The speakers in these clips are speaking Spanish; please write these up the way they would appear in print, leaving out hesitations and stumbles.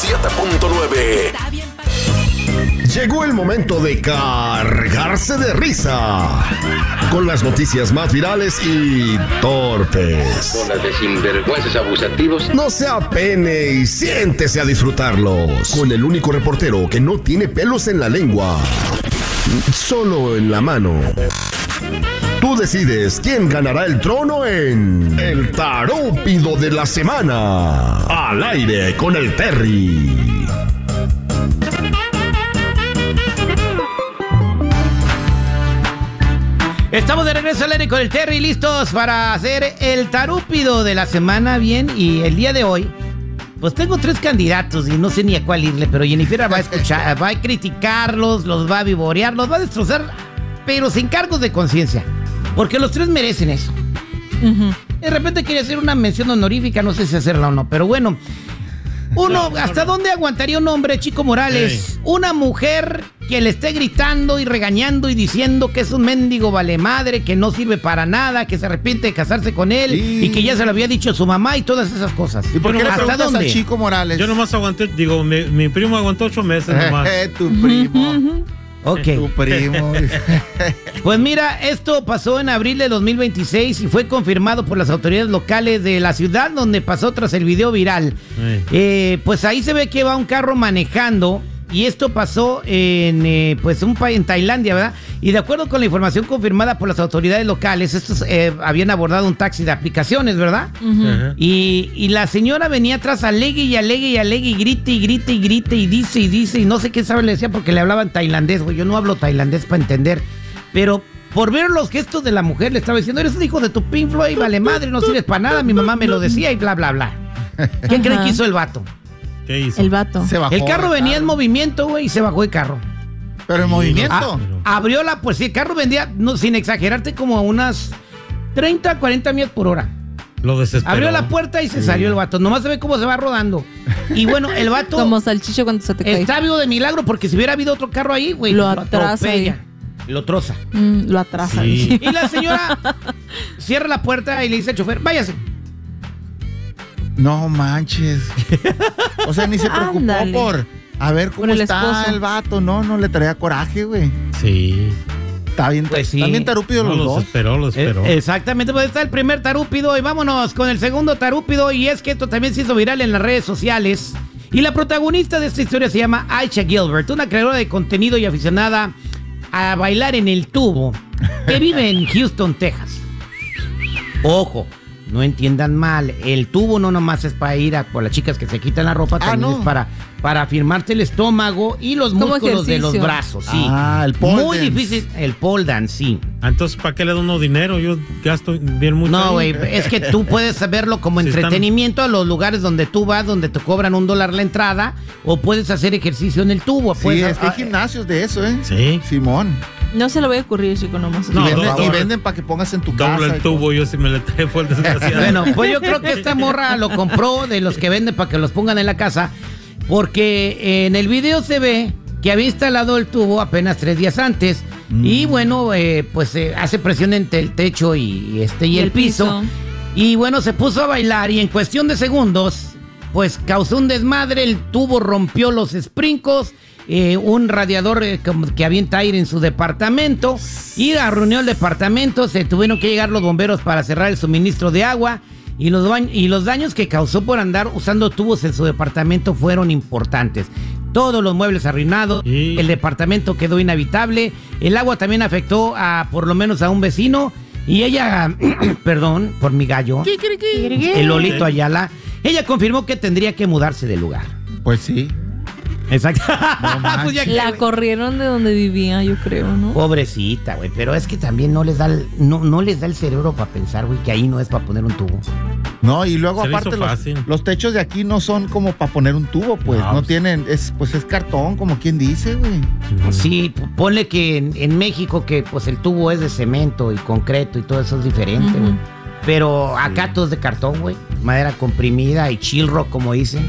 97.9. Llegó el momento de cargarse de risa con las noticias más virales y torpes. Bola de sinvergüenzas abusativos. No se apene y siéntese a disfrutarlos con el único reportero que no tiene pelos en la lengua, solo en la mano. Tú decides quién ganará el trono en el Tarúpido de la Semana. Al aire con el Terry. Estamos de regreso al aire con el Terry, listos para hacer el Tarúpido de la Semana. Bien, y el día de hoy, pues tengo 3 candidatos y no sé ni a cuál irle, pero Jennifer va a escuchar, va a criticarlos, los va a vivorear, los va a destrozar, pero sin cargos de conciencia, porque los 3 merecen eso. De repente quería hacer una mención honorífica, no sé si hacerla o no, pero bueno. ¿Hasta dónde aguantaría un hombre, Chico Morales? Una mujer que le esté gritando y regañando y diciendo que es un mendigo vale madre, que no sirve para nada, que se arrepiente de casarse con él y que ya se lo había dicho a su mamá y todas esas cosas. ¿Y por qué le preguntas a Chico Morales? Yo nomás aguanté, digo, mi primo aguantó 8 meses nomás. Tu primo. Ok. Tu primo. Pues mira, esto pasó en abril de 2026 y fue confirmado por las autoridades locales de la ciudad donde pasó tras el video viral. Pues ahí se ve que va un carro manejando y esto pasó en pues un país en Tailandia, ¿verdad? Y de acuerdo con la información confirmada por las autoridades locales, estos habían abordado un taxi de aplicaciones, ¿verdad? Y la señora venía atrás, alegue y grite y dice y no sé qué sabe le decía porque le hablaban tailandés, güey. Yo no hablo tailandés para entender, pero por ver los gestos de la mujer le estaba diciendo, eres un hijo de tu Pink Floyd, vale madre, no sirves para nada, mi mamá me lo decía y bla, bla, bla. ¿Qué creen que hizo el vato? ¿Qué hizo? El vato. Se bajó El carro venía en movimiento, güey, y se bajó el carro. ¿Pero en movimiento? Abrió la, pues sí, el carro vendía, no, sin exagerarte, como a unas 30, 40 millas por hora. Lo desesperó. Abrió la puerta y se salió el vato. Nomás se ve cómo se va rodando. Y bueno, el vato Como salchicho cuando se te cae. está vivo de milagro porque si hubiera habido otro carro ahí, güey, Lo atrasa atropella. Lo troza. Lo atrasa. Sí. Y la señora cierra la puerta y le dice al chofer, váyase. No manches. O sea, ni se preocupó Ándale. por a ver cómo Por el está esposo. el vato. No le traía coraje, güey. Sí. Está bien, Pues sí. están bien tarúpidos No, los los dos. esperó. Exactamente, pues está el primer tarúpido y vámonos con el segundo tarúpido. Y es que esto también se hizo viral en las redes sociales. Y la protagonista de esta historia se llama Aisha Gilbert, una creadora de contenido y aficionada a bailar en el tubo, que vive en Houston, Texas. Ojo, no entiendan mal, el tubo no nomás es para ir por las chicas que se quitan la ropa, también no. es para afirmarte el estómago y los Como músculos de los ejercicio. brazos, sí. El pole Muy dance. difícil, el pole dance, sí. Entonces, ¿para qué le da uno dinero? Yo gasto bien mucho. No, ahí. güey, es que tú puedes verlo como Si entretenimiento a los lugares donde tú vas, donde te cobran $1 la entrada, o puedes hacer ejercicio en el tubo. Sí, Puedes, es que hay gimnasios de eso, ¿eh? Sí. Simón. No se lo voy a ocurrir, chico, nomás. No, y venden para que pongas en tu casa. Doble el tubo, yo si me le traigo el desgraciado. Bueno, pues yo creo que esta morra lo compró de los que venden para que los pongan en la casa, porque en el video se ve que había instalado el tubo apenas 3 días antes y bueno, pues hace presión entre el techo y el piso. Y bueno, se puso a bailar y en cuestión de segundos, pues causó un desmadre, el tubo rompió los sprinkles, un radiador que avienta aire en su departamento y arruinó el departamento, se tuvieron que llegar los bomberos para cerrar el suministro de agua y los daños que causó por andar usando tubos en su departamento fueron importantes. Todos los muebles arruinados, el departamento quedó inhabitable, el agua también afectó por lo menos a un vecino y ella, perdón por mi gallo, el Lolito Ayala, ella confirmó que tendría que mudarse del lugar. Pues sí. Exacto. No Pues ya que, La corrieron de donde vivía, yo creo, ¿no? pobrecita, güey, pero es que también no les da el cerebro para pensar, güey, que ahí no es para poner un tubo. No, y luego Se le aparte hizo fácil. los techos de aquí no son como para poner un tubo, pues. No, No pues. tienen, es cartón, como quien dice, güey. Sí, ponle que en México que pues el tubo es de cemento y concreto y todo eso es diferente, güey. Pero acá todo es de cartón, güey. Madera comprimida y chill rock, como dicen.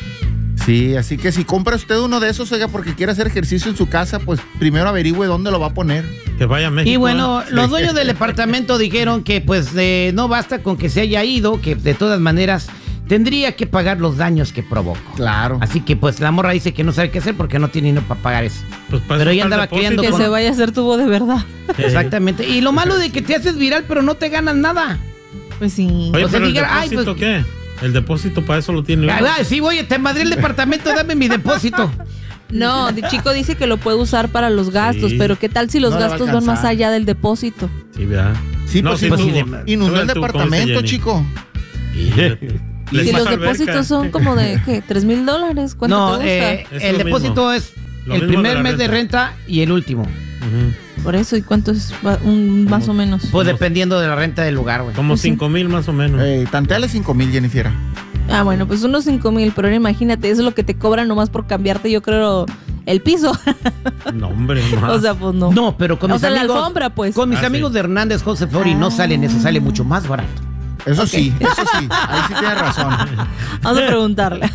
Sí, así que si compra usted uno de esos, oiga, porque quiere hacer ejercicio en su casa, pues primero averigüe dónde lo va a poner. Que vaya a México. Y bueno, los dueños del departamento dijeron que pues no basta con que se haya ido, que de todas maneras tendría que pagar los daños que provocó. Claro. Así que pues la morra dice que no sabe qué hacer porque no tiene dinero para pagar eso. Pues para Pero eso ella está el andaba depósito. criando Que con- se vaya a hacer tubo de verdad. Exactamente. Y lo malo de que te haces viral pero no te ganas nada. Pues sí. Oye, O sea, pero diga, el ay, depósito, pues- ¿qué? El depósito para eso lo tiene uno. Ah, sí, oye, te madré el departamento, dame mi depósito. No, de chico dice que lo puede usar para los gastos, Sí. pero ¿qué tal si los No le va a gastos van alcanzar. más allá del depósito? Sí, ¿verdad? Sí, No, pues sí pues, tuvo. inundó Tuvo el tubo, ¿cómo departamento, dice Jenny? chico. Le Si hizo los alberca. depósitos son como de, ¿qué? ¿$3,000? ¿Cuánto No, te gusta? Es el lo depósito mismo. es Lo el mismo de primer la mes de renta y el último. Ujú. Por eso, ¿y cuánto es más o menos? Pues dependiendo de la renta del lugar, güey. Como Pues sí. 5,000 más o menos. Tanteale 5,000, Jennifer. Ah, bueno, pues unos 5,000, pero ahora imagínate, eso es lo que te cobran nomás por cambiarte, yo creo, el piso. No, hombre, más. O sea, pues no. No, pero con O mis sea, la amigos. alfombra, pues. Con mis Ah, amigos sí. de Hernández, José Fori, no salen eso, sale mucho más barato. Eso sí. Ahí sí tienes razón. Vamos a preguntarle.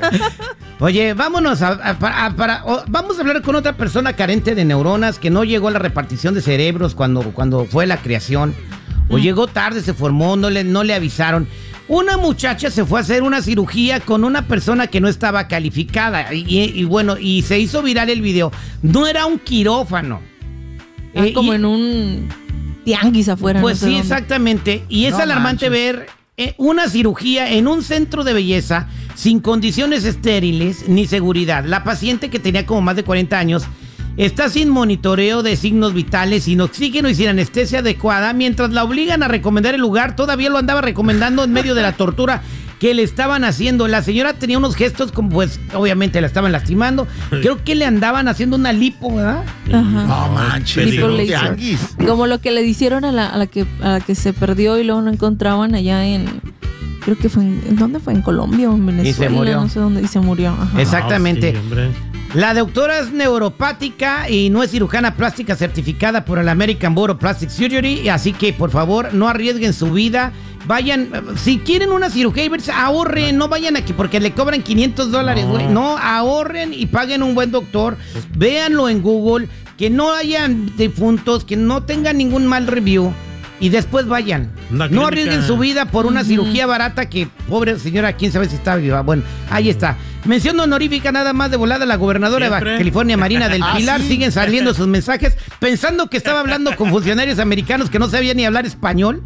Oye, vámonos vamos a hablar con otra persona carente de neuronas que no llegó a la repartición de cerebros cuando fue la creación. O llegó tarde, se formó, no le avisaron. Una muchacha se fue a hacer una cirugía con una persona que no estaba calificada. Y bueno, y se hizo viral el video. No era un quirófano. Como Y- en un tianguis afuera. Pues no sé sí, dónde. exactamente. Y es No alarmante manches. ver una cirugía en un centro de belleza sin condiciones estériles ni seguridad. La paciente, que tenía como más de 40 años, está sin monitoreo de signos vitales, sin oxígeno y sin anestesia adecuada. Mientras la obligan a recomendar el lugar, todavía lo andaba recomendando en medio de la tortura que le estaban haciendo. La señora tenía unos gestos como, pues, obviamente la estaban lastimando. Creo que le andaban haciendo una lipo, ¿verdad? Ajá. No manches. Tipo Peligroso. laser. Tianguis. Como lo que le hicieron a la que se perdió y luego no encontraban allá creo que fue ¿en dónde fue? ¿En Colombia o en Venezuela? murió. No sé dónde, y se murió. Ajá. Exactamente. Sí, hombre. La doctora es neuropática y no es cirujana plástica certificada por el American Board of Plastic Surgery, así que por favor no arriesguen su vida. Vayan, si quieren una cirugía, ahorren, no vayan aquí porque le cobran $500, güey. No, ahorren y paguen un buen doctor. Véanlo en Google, que no hayan difuntos, que no tengan ningún mal review. Y después vayan. Una No clínica. arriesguen su vida por una cirugía barata que, pobre señora, quién sabe si está viva. Bueno, ahí está. Mención honorífica nada más de volada, la gobernadora de Siempre. Baja California, Marina del Ah, Pilar. sí. Siguen saliendo sus mensajes pensando que estaba hablando con funcionarios americanos que no sabían ni hablar español.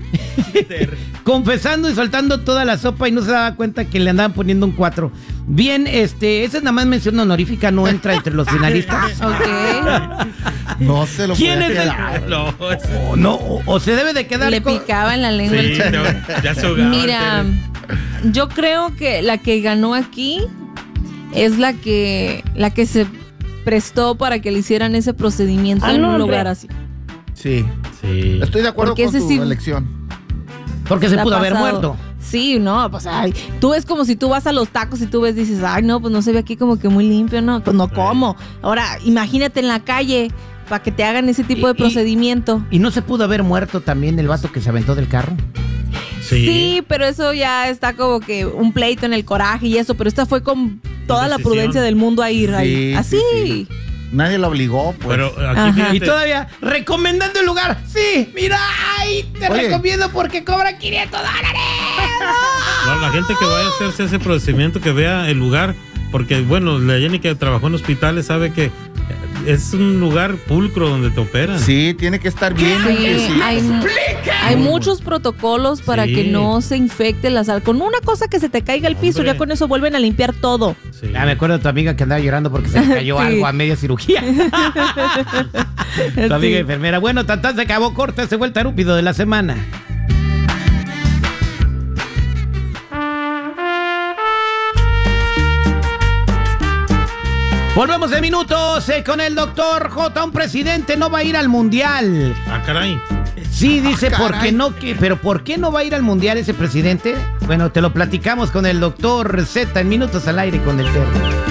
Confesando y soltando toda la sopa y no se daba cuenta que le andaban poniendo un 4. Bien, esa es nada más mención honorífica, no entra entre los finalistas. Ok. No se lo ¿Quién puede es el- quedar. No, O no, o se debe de quedar Le con- picaba en la lengua el sí, chico. no, ya se ahogaba. Mira, yo creo que la que ganó aquí es la que se prestó para que le hicieran ese procedimiento en un lugar así. Sí. Sí. Estoy de acuerdo Porque con ese tu sí- elección. porque se Está pudo haber pasado. muerto. Sí, no, pues ay, tú es como si tú vas a los tacos y tú ves, dices, ay, no, pues no se ve aquí como que muy limpio, no, pues no como. Ahora, imagínate en la calle para que te hagan ese tipo de procedimiento. ¿Y no se pudo haber muerto también el vato que se aventó del carro? Sí, pero eso ya está como que un pleito en el coraje y eso, pero esta fue con toda la decisión. prudencia del mundo a ir ahí. Sí, Así. sí, Nadie lo obligó, pues. Pero aquí Ajá. fíjate, Y todavía recomendando el lugar. Sí, mira, ay, te Oye. recomiendo porque cobra $500. no, la gente que vaya a hacerse ese procedimiento, que vea el lugar, porque bueno, la Jenny que trabajó en hospitales sabe que es un lugar pulcro donde te operan. Sí, tiene que estar bien. Sí, limpiecito. hay muchos protocolos para Sí. que no se infecte la sal. Con una cosa que se te caiga al piso, Hombre. ya con eso vuelven a limpiar todo. Sí. Ah, me acuerdo de tu amiga que andaba llorando porque se le cayó Sí. algo a media cirugía. Tu amiga Sí. enfermera. Bueno, tantas se acabó corta ese vuelta rúpido de la semana. Volvemos en minutos con el doctor J. Un presidente no va a ir al mundial. Ah, caray. Sí, dice, caray. ¿por qué no? Pero ¿por qué no va a ir al mundial ese presidente? Bueno, te lo platicamos con el doctor Z en minutos al aire con el Terry.